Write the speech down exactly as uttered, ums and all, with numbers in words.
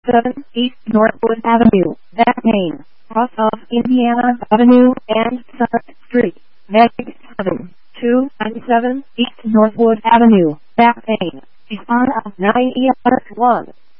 seven East Northwood Avenue, Back Main, cross of Indiana Avenue and Summit Street. Next seven two nine seven East Northwood Avenue, Back Main, is on of nine E R one.